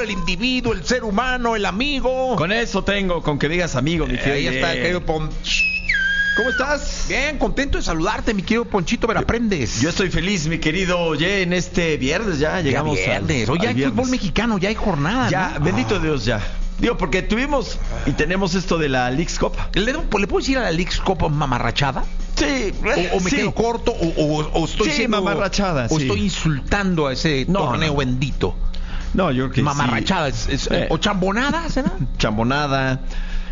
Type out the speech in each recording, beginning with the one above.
jugador, el individuo, el ser humano, el amigo. Con eso tengo, con que digas amigo, mi querido. Ahí está, querido ¿Cómo estás? Bien, contento de saludarte, mi querido Ponchito Veraprendes. Yo estoy feliz, mi querido Oye, en este viernes ya llegamos viernes. al Oye, hay viernes. fútbol mexicano, ya hay jornada, Ya, ¿no? bendito Dios, ya. Digo, porque tuvimos y tenemos esto de la Leagues Cup. ¿Le puedo decir a la Leagues Cup mamarrachada? Sí, ¿O me sí. quedo corto o estoy Sí, siendo mamarrachada, o sí. estoy insultando a ese torneo bendito? No, yo creo que Mamarrachada, sí. o chambonada, ¿será? Chambonada.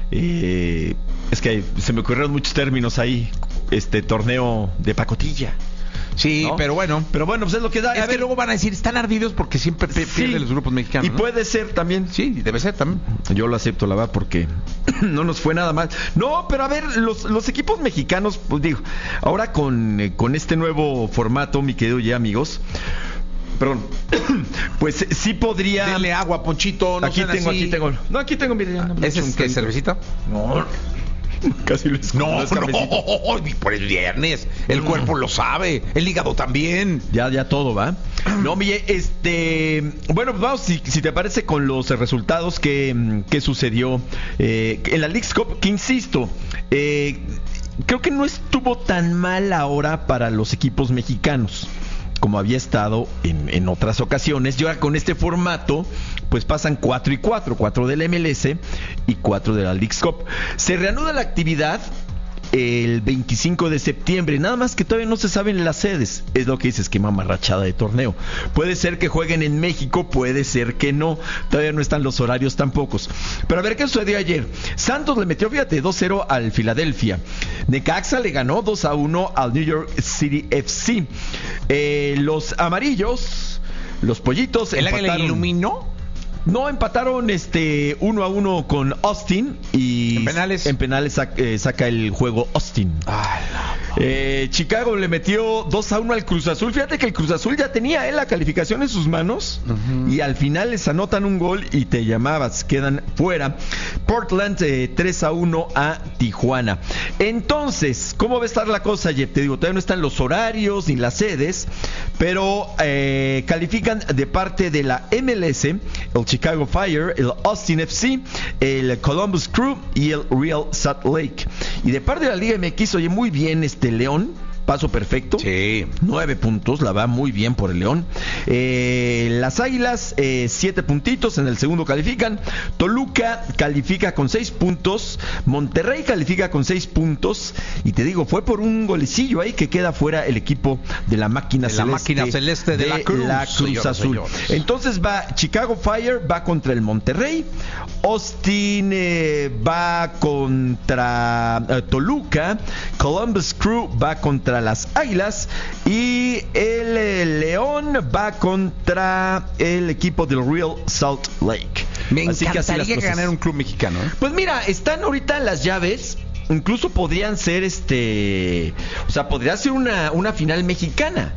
Es que se me ocurrieron muchos términos ahí. Torneo de pacotilla. Sí, ¿No? pero bueno. Pero bueno, pues es lo que da. Es que luego van a decir, están ardidos porque siempre pierden los grupos mexicanos. Y ¿no? puede ser también. Sí, debe ser también. Yo lo acepto, la verdad, porque no nos fue nada mal. No, pero a ver, los equipos mexicanos, pues digo, ahora con este nuevo formato, mi querido ya amigos, perdón, pues sí podría. Dele agua, Ponchito. No aquí sean tengo, así. aquí tengo. No, aquí tengo, mire. ¿Ese es qué, cervecita? No. Casi lo escucho. No, es cafecito. por el viernes. El cuerpo lo sabe. El hígado también. Ya todo va. No, mire, bueno, pues vamos, si te parece, con los resultados que sucedió en la Leagues Cup, que insisto, creo que no estuvo tan mal ahora para los equipos mexicanos como había estado en otras ocasiones. Y ahora con este formato, pues pasan 4 y 4, 4 del MLS y 4 de la Leagues Cup. Se reanuda la actividad el 25 de septiembre, nada más que todavía no se saben las sedes. Es lo que dice, esquema mamarrachada de torneo. Puede ser que jueguen en México, puede ser que no. Todavía no están los horarios tampoco. Pero a ver qué sucedió ayer. Santos le metió, fíjate, 2-0 al Filadelfia. Necaxa le ganó 2-1 al New York City FC. Los amarillos, los pollitos, ¿El águila empataron. iluminó? No, empataron 1-1 con Austin y en penales saca el juego Austin. Chicago le metió 2-1 al Cruz Azul. Fíjate que el Cruz Azul ya tenía la calificación en sus manos, y al final les anotan un gol y te llamabas, quedan fuera. Portland 3-1 a Tijuana. Entonces, ¿cómo va a estar la cosa, Jeff? Te digo, todavía no están los horarios ni las sedes, pero califican de parte de la MLS el Chicago Fire, el Austin FC, el Columbus Crew y el Real Salt Lake. Y de parte de la Liga MX, oye, muy bien León, paso perfecto. Sí. 9 puntos, la va muy bien por el León. Las Águilas, 7 puntitos, en el segundo califican. Toluca califica con 6 puntos. Monterrey califica con 6 puntos. Y te digo, fue por un golecillo ahí que queda fuera el equipo de la máquina celeste. De la Cruz Azul. Señores. Entonces va Chicago Fire, va contra el Monterrey. Austin va contra Toluca. Columbus Crew va contra las Águilas y el León va contra el equipo del Real Salt Lake. Me Así que así encantaría las cosas. ganar un club mexicano, ¿eh? Pues mira, están ahorita las llaves. Incluso podrían ser o sea, podría ser una final mexicana.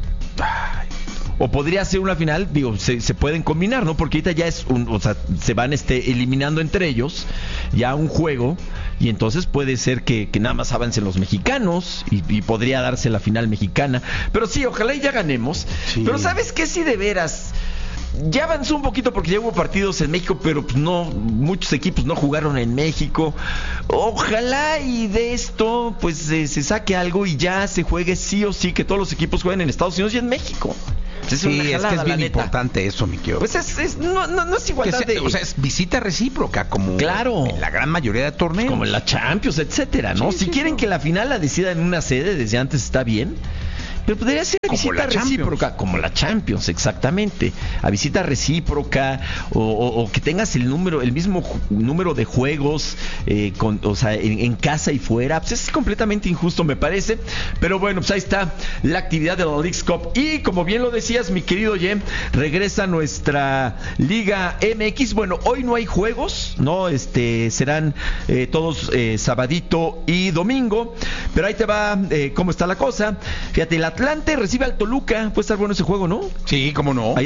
O podría ser una final, digo, se pueden combinar, ¿no? Porque ahorita ya o sea, se van eliminando entre ellos, ya un juego, y entonces puede ser que nada más avancen los mexicanos, y podría darse la final mexicana. Pero sí, ojalá y ya ganemos. Sí. Pero ¿sabes qué? Sí, de veras, ya avanzó un poquito porque ya hubo partidos en México, pero pues no, muchos equipos no jugaron en México. Ojalá y de esto pues se saque algo y ya se juegue sí o sí, que todos los equipos jueguen en Estados Unidos y en México. Sí, es que es bien importante eso, mi querido. Pues no es igualdad o sea, es visita recíproca, como claro, en la gran mayoría de torneos. Como en la Champions, etcétera, ¿no? Si quieren que la final la decidan en una sede, desde antes está bien. Pero podría ser a visita recíproca, como la Champions, exactamente. A visita recíproca, o que tengas el mismo número de juegos, o sea, en casa y fuera. Pues es completamente injusto, me parece. Pero bueno, pues ahí está la actividad de la Leagues Cup. Y como bien lo decías, mi querido Jem, regresa nuestra Liga MX. Bueno, hoy no hay juegos, ¿no? Serán todos sabadito y domingo. Pero ahí te va cómo está la cosa. Fíjate, el Atlante recibe al Toluca. Puede estar bueno ese juego, ¿no? Sí, cómo no. Ahí